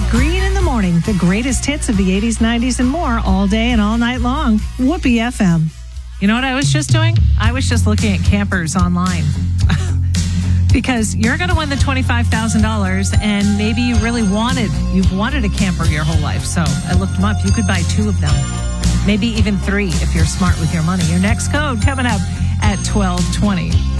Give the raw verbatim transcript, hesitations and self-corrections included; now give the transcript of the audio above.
Green in the Morning, the greatest hits of the eighties, nineties, and more all day and all night long. Whoopee F M. You know what I was just doing? I was just looking at campers online. Because you're going to win the twenty-five thousand dollars, and maybe you really wanted, you've wanted a camper your whole life. So I looked them up. You could buy two of them. Maybe even three if you're smart with your money. Your next code coming up at twelve twenty.